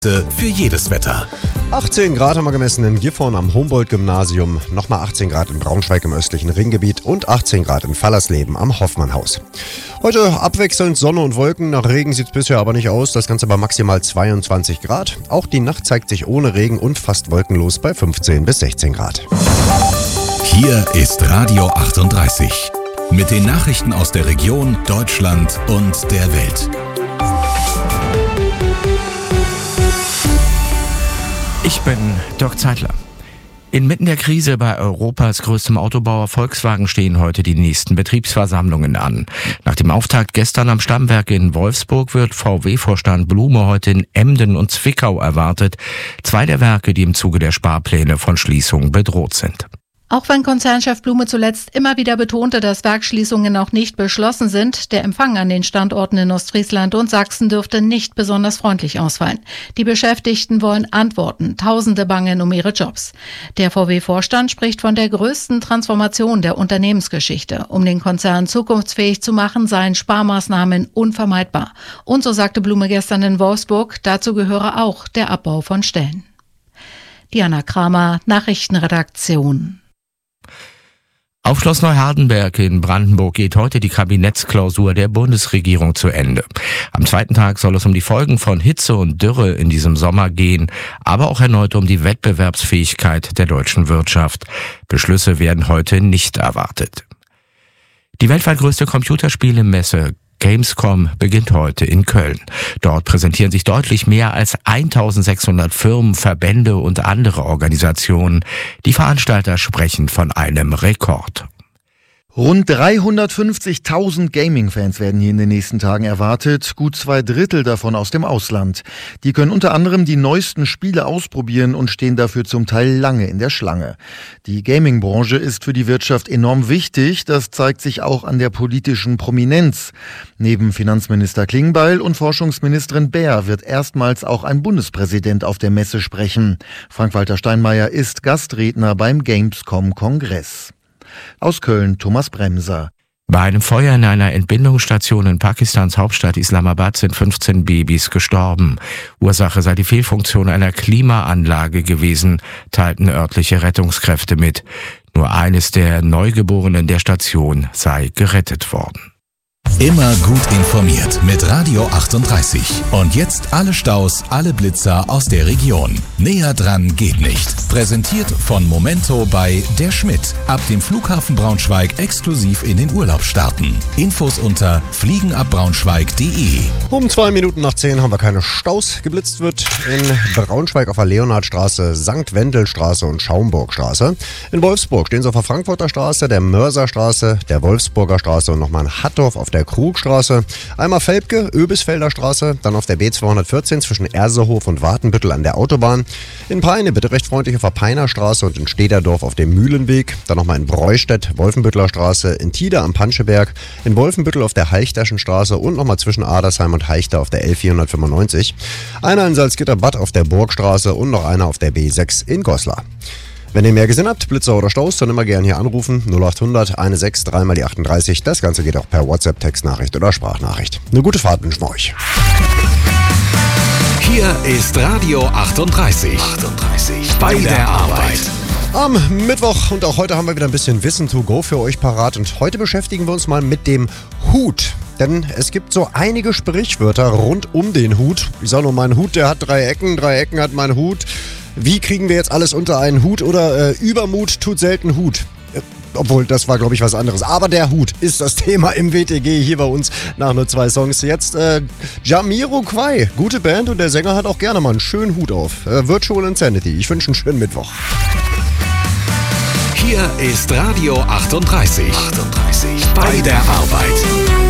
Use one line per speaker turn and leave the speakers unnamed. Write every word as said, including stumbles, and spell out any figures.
Für jedes Wetter.
achtzehn Grad haben wir gemessen in Gifhorn am Humboldt-Gymnasium, nochmal achtzehn Grad in Braunschweig im östlichen Ringgebiet und achtzehn Grad in Fallersleben am Hoffmannhaus. Heute abwechselnd Sonne und Wolken, nach Regen sieht es bisher aber nicht aus, das Ganze bei maximal zweiundzwanzig Grad. Auch die Nacht zeigt sich ohne Regen und fast wolkenlos bei fünfzehn bis sechzehn Grad.
Hier ist Radio achtunddreißig mit den Nachrichten aus der Region, Deutschland und der Welt.
Ich bin Dirk Zeitler. Inmitten der Krise bei Europas größtem Autobauer Volkswagen stehen heute die nächsten Betriebsversammlungen an. Nach dem Auftakt gestern am Stammwerk in Wolfsburg wird V W-Vorstand Blume heute in Emden und Zwickau erwartet. Zwei der Werke, die im Zuge der Sparpläne von Schließungen bedroht sind.
Auch wenn Konzernchef Blume zuletzt immer wieder betonte, dass Werksschließungen noch nicht beschlossen sind, der Empfang an den Standorten in Ostfriesland und Sachsen dürfte nicht besonders freundlich ausfallen. Die Beschäftigten wollen Antworten, Tausende bangen um ihre Jobs. Der V W-Vorstand spricht von der größten Transformation der Unternehmensgeschichte. Um den Konzern zukunftsfähig zu machen, seien Sparmaßnahmen unvermeidbar. Und so sagte Blume gestern in Wolfsburg, dazu gehöre auch der Abbau von Stellen. Diana Kramer, Nachrichtenredaktion.
Auf Schloss Neuhardenberg in Brandenburg geht heute die Kabinettsklausur der Bundesregierung zu Ende. Am zweiten Tag soll es um die Folgen von Hitze und Dürre in diesem Sommer gehen, aber auch erneut um die Wettbewerbsfähigkeit der deutschen Wirtschaft. Beschlüsse werden heute nicht erwartet. Die weltweit größte Computerspielemesse Gamescom beginnt heute in Köln. Dort präsentieren sich deutlich mehr als eintausendsechshundert Firmen, Verbände und andere Organisationen. Die Veranstalter sprechen von einem Rekord.
Rund dreihundertfünfzigtausend Gaming-Fans werden hier in den nächsten Tagen erwartet, gut zwei Drittel davon aus dem Ausland. Die können unter anderem die neuesten Spiele ausprobieren und stehen dafür zum Teil lange in der Schlange. Die Gaming-Branche ist für die Wirtschaft enorm wichtig, das zeigt sich auch an der politischen Prominenz. Neben Finanzminister Klingbeil und Forschungsministerin Baer wird erstmals auch ein Bundespräsident auf der Messe sprechen. Frank-Walter Steinmeier ist Gastredner beim Gamescom-Kongress. Aus Köln Thomas Bremser.
Bei einem Feuer in einer Entbindungsstation in Pakistans Hauptstadt Islamabad sind fünfzehn Babys gestorben. Ursache sei die Fehlfunktion einer Klimaanlage gewesen, teilten örtliche Rettungskräfte mit. Nur eines der Neugeborenen der Station sei gerettet worden.
Immer gut informiert mit Radio achtunddreißig. Und jetzt alle Staus, alle Blitzer aus der Region. Näher dran geht nicht. Präsentiert von Momento bei Der Schmidt. Ab dem Flughafen Braunschweig exklusiv in den Urlaub starten. Infos unter fliegenabbraunschweig punkt de.
Um zwei Minuten nach zehn haben wir keine Staus. Geblitzt wird in Braunschweig auf der Leonhardstraße, Sankt Wendelstraße und Schaumburgstraße. In Wolfsburg stehen sie auf der Frankfurter Straße, der Mörserstraße, der Wolfsburger Straße und nochmal in Hattorf auf der Krugstraße, einmal Velpke, Öbisfelder Straße, dann auf der B zweihundertvierzehn zwischen Ersehof und Wartenbüttel an der Autobahn, in Peine bitte recht freundlich auf der Peinerstraße und in Stederdorf auf dem Mühlenweg, dann nochmal in Breustedt, Wolfenbütteler Straße, in Tida am Panscheberg, in Wolfenbüttel auf der Heichterschen Straße und nochmal zwischen Adersheim und Heichter auf der L vierhundertfünfundneunzig, einer in Salzgitterbad auf der Burgstraße und noch einer auf der B sechs in Goslar. Wenn ihr mehr gesehen habt, Blitzer oder Staus, dann immer gerne hier anrufen. null acht hundert sechzehn drei mal die achtunddreißig. Das Ganze geht auch per WhatsApp, Textnachricht oder Sprachnachricht. Eine gute Fahrt wünschen wir euch.
Hier ist Radio achtunddreißig. achtunddreißig. Bei der Arbeit.
Am Mittwoch und auch heute haben wir wieder ein bisschen Wissen to go für euch parat. Und heute beschäftigen wir uns mal mit dem Hut. Denn es gibt so einige Sprichwörter rund um den Hut. Ich sage nur, mein Hut, der hat drei Ecken, drei Ecken hat mein Hut. Wie kriegen wir jetzt alles unter einen Hut? Oder äh, Übermut tut selten Hut. Äh, obwohl, das war, glaube ich, was anderes. Aber der Hut ist das Thema im W T G hier bei uns nach nur zwei Songs. Jetzt äh, Jamiroquai, gute Band und der Sänger hat auch gerne mal einen schönen Hut auf. Äh, Virtual Insanity. Ich wünsche einen schönen Mittwoch.
Hier ist Radio achtunddreißig. achtunddreißig. Bei der Arbeit.